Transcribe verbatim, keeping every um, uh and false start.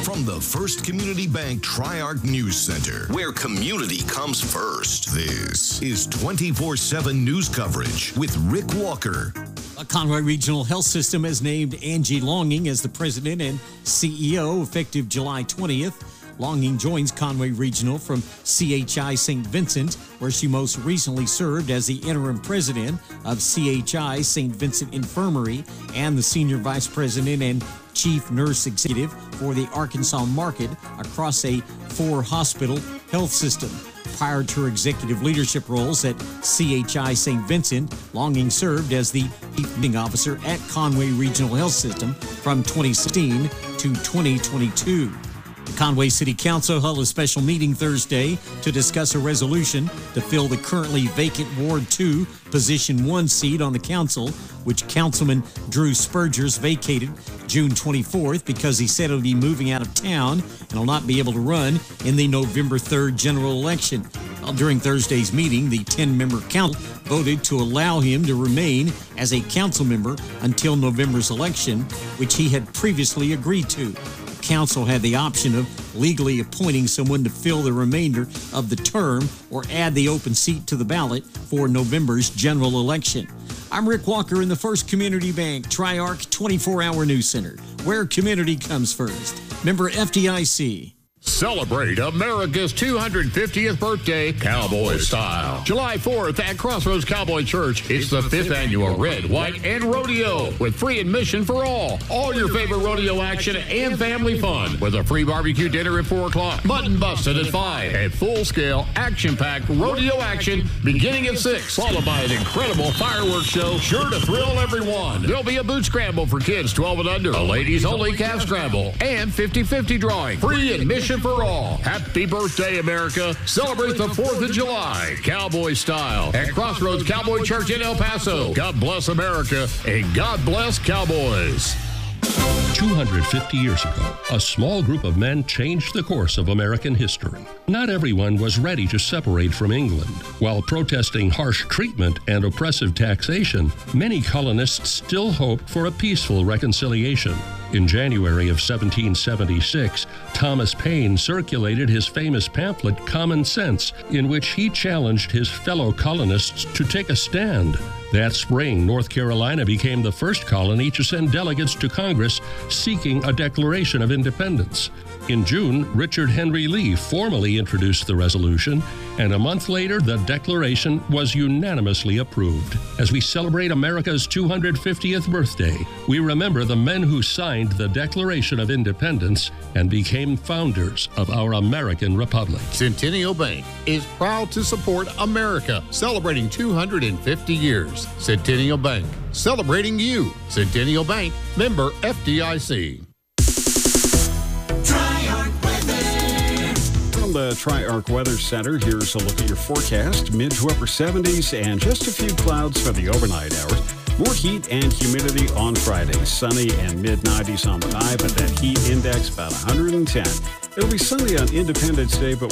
From the First Community Bank Tri-Arc News Center, where community comes first. This is twenty-four seven news coverage with Rick Walker. A Conway Regional Health System has named Angie Longing as the president and C E O effective July twentieth. Longing joins Conway Regional from C H I Saint Vincent, where she most recently served as the interim president of C H I Saint Vincent Infirmary and the senior vice president and chief nurse executive for the Arkansas market across a four-hospital health system. Prior to her executive leadership roles at C H I Saint Vincent, Longing served as the chief meeting officer at Conway Regional Health System from twenty sixteen to twenty twenty-two. The Conway City Council held a special meeting Thursday to discuss a resolution to fill the currently vacant Ward two Position one seat on the council, which Councilman Drew Spurgers vacated June twenty-fourth because he said he'll be moving out of town and will not be able to run in the November third general election. Well, during Thursday's meeting, the ten-member council voted to allow him to remain as a council member until November's election, which he had previously agreed to. Council had the option of legally appointing someone to fill the remainder of the term or add the open seat to the ballot for November's general election. I'm Rick Walker in the First Community Bank Tri-Arc twenty-four hour News Center, where community comes first. Member F D I C. Celebrate America's two hundred fiftieth birthday Cowboy style. July fourth at Crossroads Cowboy Church, it's the fifth annual Red, White, and Rodeo with free admission for all. All your favorite rodeo action and family fun with a free barbecue dinner at four o'clock, mutton busted at five, and full-scale, action-packed rodeo action beginning at six, followed by an incredible fireworks show sure to thrill everyone. There'll be a boot scramble for kids twelve and under, a ladies-only calf scramble, and fifty-fifty drawing. Free admission for all. Happy birthday, America. Celebrate the fourth of July, Cowboy style, at Crossroads Cowboy Church in El Paso. God bless America, and God bless Cowboys. two hundred fifty years ago, a small group of men changed the course of American history. Not everyone was ready to separate from England. While protesting harsh treatment and oppressive taxation, many colonists still hoped for a peaceful reconciliation. In January of seventeen seventy-six, Thomas Paine circulated his famous pamphlet, Common Sense, in which he challenged his fellow colonists to take a stand. That spring, North Carolina became the first colony to send delegates to Congress seeking a Declaration of Independence. In June, Richard Henry Lee formally introduced the resolution, and a month later, the Declaration was unanimously approved. As we celebrate America's two hundred fiftieth birthday, we remember the men who signed the Declaration of Independence and became founders of our American Republic. Centennial Bank is proud to support America, celebrating two hundred fifty years. Centennial Bank, celebrating you. Centennial Bank, member F D I C. From the Tri-Arc Weather Center, here's a look at your forecast. Mid to upper seventies and just a few clouds for the overnight hours. More heat and humidity on Friday. Sunny and mid nineties on the high, but that heat index about one hundred ten. It'll be sunny on Independence Day, but